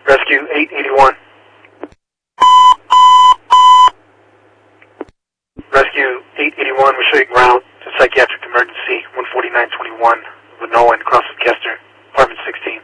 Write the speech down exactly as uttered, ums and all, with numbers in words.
Rescue eight eighty-one. Rescue eight eighty-one, we're showing ground to psychiatric emergency, one forty-nine twenty-one, Lanoa and Cross of Kester, apartment sixteen.